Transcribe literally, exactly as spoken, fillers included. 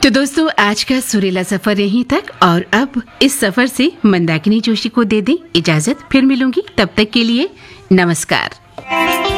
तो दोस्तों, आज का सुरीला सफर यहीं तक, और अब इस सफर से मंदाकिनी जोशी को दे दें इजाजत। फिर मिलूंगी, तब तक के लिए नमस्कार।